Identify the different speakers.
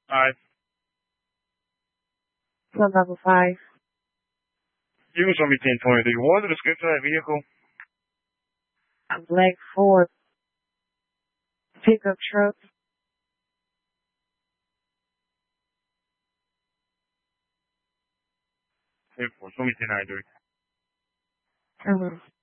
Speaker 1: Alright.
Speaker 2: Club level 5.
Speaker 1: You can show me 1023. What was the description of that vehicle?
Speaker 2: A black Ford pickup truck.
Speaker 1: Show me 1093.
Speaker 2: I will.